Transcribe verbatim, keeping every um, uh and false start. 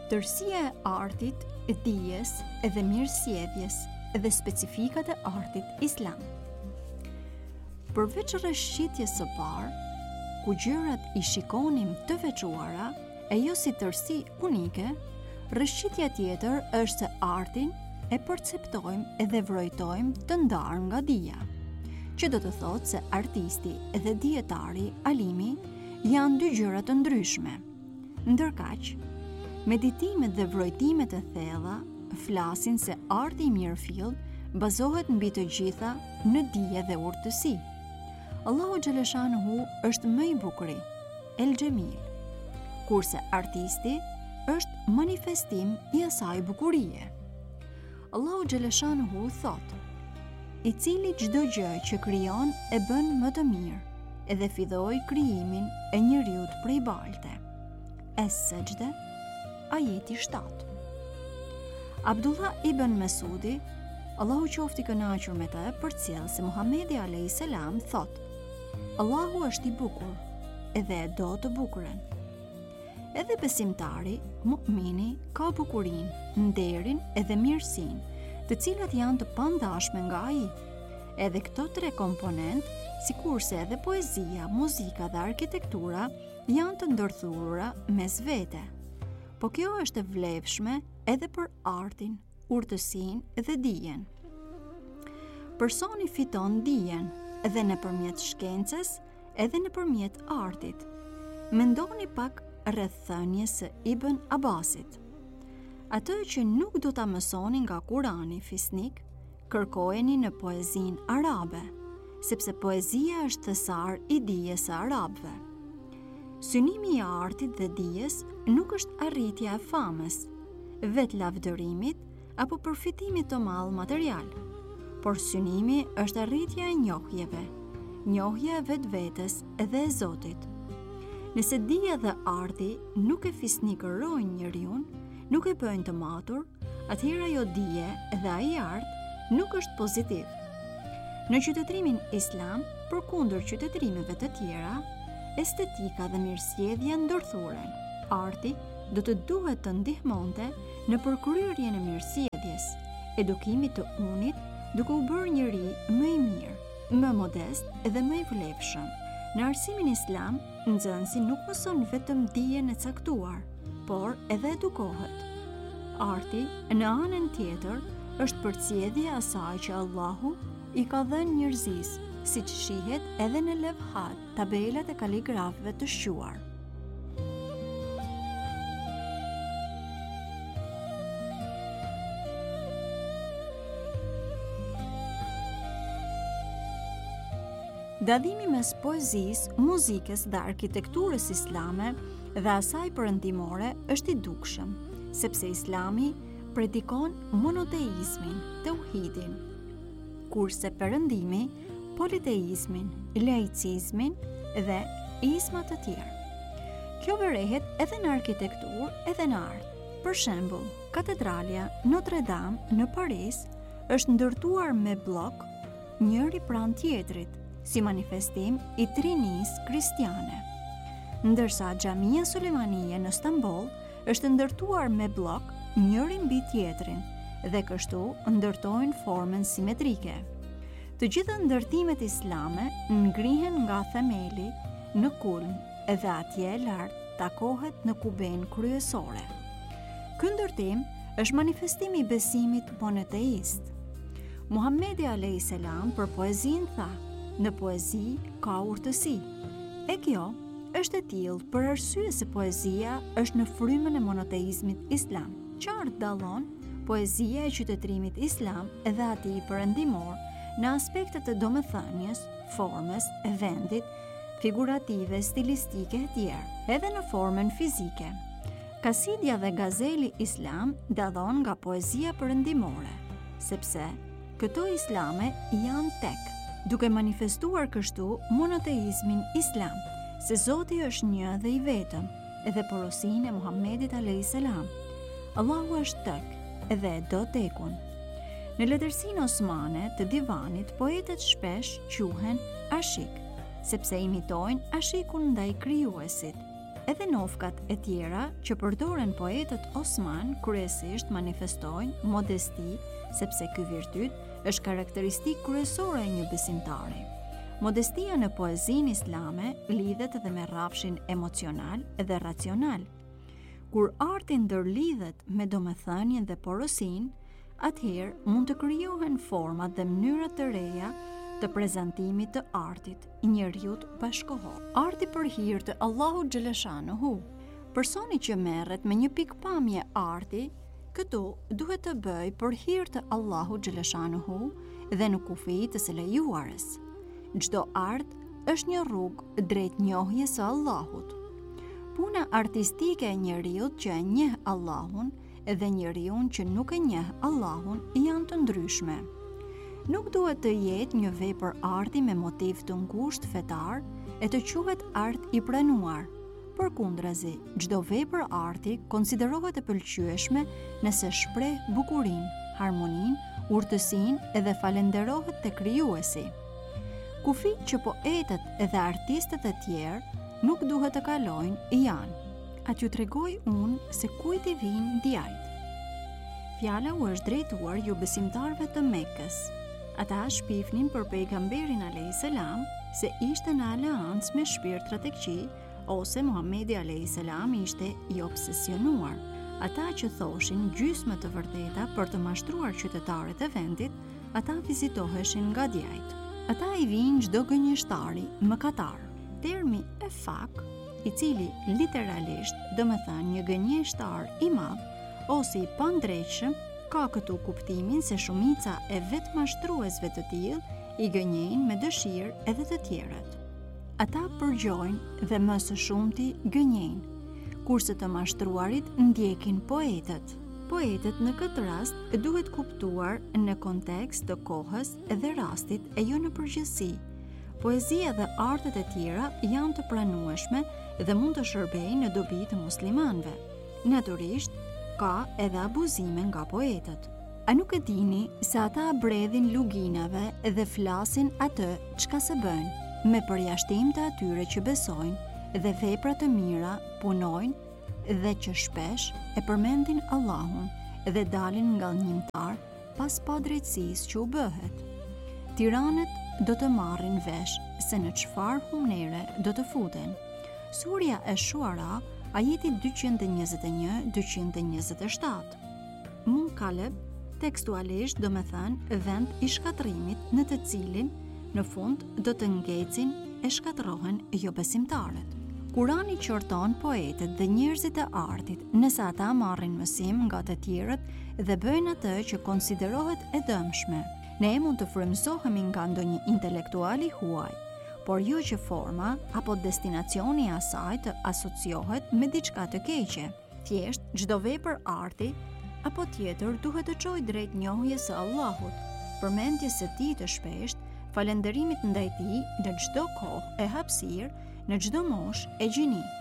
Tërësia e artit, e dijes edhe mirësjelljes dhe specifikat e artit islam. Përveç rreshqitjes së parë, ku gjërat i shikonim të veçuara e jo si tërësi unike, rreshqitja tjetër është se artin e perceptojmë edhe vrojtojmë të ndarë nga dija, që do të thotë se artisti dhe dietari, alimi, janë dy gjëra të ndryshme. Ndërkaq, meditimet dhe vrojtimet e thella flasin se arti i mirëfillt bazohet mbi të gjitha në dije dhe urtësi. Allahu xhaleshanuhu është më i bukuri, El Xhemil, kurse artisti është manifestim i asaj bukurie. Allahu xhaleshanuhu thot: i cili çdo gjë që krijon e bën më të mirë, edhe filloi krijimin e njeriut prej balte. Es-Sajda, ajeti shtatë. Abdullah ibn Mesudi, Allahu qoftë i kënaqur me të, përcjell se Muhamedi alayhis salam thot: Allahu është i bukur, edhe e do të bukurën. Edhe besimtari, mu'mini, ka bukurinë, nderin edhe mirësinë, të cilat janë të pandashme nga ai. Edhe këto tre komponent, sikurse edhe poezia, muzika dhe arkitektura, janë të ndërthurura mes vete. Po kjo është e vlefshme edhe për artin, urtësinë dhe dijen. Personi fiton dijen edhe nëpërmjet shkencës, edhe nëpërmjet artit. Mendoni pak rreth thënies së Ibn Abbasit: atë që nuk do ta mësoni nga Kurani fisnik, kërkojeni në poezinë arabe, sepse poezia është thesar i dijes së arabëve. Synimi i artit dhe dijes nuk është arritja e famës, vetë lavdërimit apo përfitimit të madh material, por synimi është arritja e njohjeve, njohja e vetvetes dhe e Zotit. Nëse dija dhe arti nuk e fisnikërojnë njeriun, nuk e bëjnë të matur, atëherë ajo dije dhe ai art nuk është pozitiv. Në qytetrimin islam, përkundër qytetrimeve të tjera, estetika dhe mirësjellja ndërthuren. Arti do të duhet të ndihmonte në përkryerjen e mirësjelljes, edukimit të unit, duke u bërë njeri më i mirë, më modest dhe më i vlefshëm. Në arsimin islam, nxënësi nuk mëson vetëm dijen e caktuar, por edhe edukohet. Arti, në anën tjetër, është përcjellja e asaj që Allahu i ka dhënë njerëzisë, siç shihet edhe në levhat, tabelat e kaligrafëve të shquar. Dadhimi mes poezisë, muzikës dhe arkitekturës islame dhe asaj perëndimore është i dukshëm, sepse Islami predikon monoteizmin, tauhidin, kurse perëndimi politeizmin, laicizmin dhe izma të tjerë. Kjo vërehet edhe në arkitekturë edhe në art. Për shembull, katedralja Notre Dame në Paris është ndërtuar me blok, njëri pranë tjetrit, si manifestim i trinisë kristiane. Ndërsa Xhamia Sulejmanie në Stamboll është ndërtuar me blok, njëri mbi tjetrin, dhe kështu ndërtojnë formën simetrike. Të gjitha ndërtimet islame ngrihen nga themeli në kulm edhe atje lart takohet në kuben kryesore. Ky ndërtim është manifestimi i besimit monoteist. Muhamedi alayhis salam për poezinë tha: në poezi ka urtësi. E kjo është e tillë për arsye se poezia është në frymën e monoteizmit islam. Qartë dallon poezia e qytetrimit islam dhe atij perëndimor në aspektet të domethënies, formës, vendit, figurative, stilistike e tjerë, edhe në formën fizike. Kasidja dhe gazeli islam dallon nga poezia perëndimore, sepse këto islame janë tek, duke manifestuar kështu monoteizmin islam, se Zoti është një dhe i vetëm, edhe porosinë e Muhamedit alayhis salam. Allahu është tek edhe e do tekun. Në letërsinë osmane të divanit, poetët shpesh quhen ashik, sepse imitojnë ashikun ndaj krijuesit, Edhe nofkat e tjera që përdoren poetët Osman kryesisht manifestojnë modesti, sepse ky virtyt është karakteristikë kryesore e një besimtari. Modestia në poezinë islame lidhet edhe me rrafshin emocional dhe racional. Kur arti ndërlidhet me domethënien dhe porosinë, atëherë mund të krijohen format dhe mënyra të reja të prezantimit të artit i njeriut bashkohor. Arti për hir të Allahut xhaleshanuhu. Personi që merret me një pikpamje arti, këtu duhet të bëj për hir të Allahut xhaleshanuhu dhe në kufi të së lejuarës. Çdo art është një rrugë drejt njohjes së Allahut. Puna artistike e njeriut që e njeh Allahun dhe njeriu që nuk e njeh Allahun janë të ndryshme. Nuk duhet të jetë një vepër arti me motiv të ngushtë fetar e të quhet art i pranuar. Përkundrazi, çdo vepër arti konsiderohet e pëlqyeshme nëse shpreh bukurinë, harmoninë, urtësinë dhe falenderohet te krijuesi. Kufi që poetët dhe artistët e tjerë nuk duhet të kalojnë janë. Aty tregoj unë se kujt i vinë djajt. Fjala u është drejtuar ju besimtarve të Mekës. Ata shpifnin për pejgamberin alayhis salam se ishte në aleancë me shpirtrat e këqij ose Muhamedi alayhis salam ishte i obsesionuar. Ata që thoshin gjysmë të vërteta për të mashtruar qytetarët e vendit, ata vizitoheshin nga djajt. Ata i vinë çdo gënjeshtari mëkatar. Termi e fak, i cili literalisht do me thënë një gënjeshtar i madh ose i pandrejshëm, ka këtu kuptimin se shumica e vetë mashtruesve të tillë i gënjejnë me dëshirë edhe të tjerët. Ata përgjojnë dhe më së shumti gënjejnë, kurse të mashtruarit ndjekin poetët. Poetët në këtë rast duhet kuptuar në kontekst të kohës dhe rastit e jo në përgjithësi. Poezia dhe artet e tjera janë të pranueshme dhe mund të shërbejnë në dobi të muslimanëve. Natyrisht, ka edhe abuzime nga poetët. A nuk e dini se ata bredhin luginave dhe flasin atë çka se bën, me përjashtim të atyre që besojnë dhe vepra të mira punojnë dhe që shpesh e përmendin Allahun dhe dalin nga njimtar pas padrejtësisë që u bëhet. Tiranët do të marrin vesh se në çfarë humnere do të futen. Surja e Shuara, ajeti dyqind e njëzet e një - dyqind e njëzet e shtatë. Munkaleb, tekstualisht do me thënë vend i shkatrimit në të cilin në fund do të ngecin e shkatrohen jo besimtarët. Kurani qorton poetët dhe njerëzit e artit nëse ata marrin mësim nga të tjerët dhe bëjnë atë që konsiderohet e dëmshme. Ne mund të frymëzohemi nga ndonjë intelektuali huaj, por jo që forma apo destinacioni i asaj të asociohet me diçka të keqe. Thjesht çdo vepër arti apo tjetër duhet të çojë drejt njohjes së Allahut, përmendjes së tij të shpeshtë, falënderimit ndaj tij në çdo kohë e hapësirë, në çdo moshë e gjini.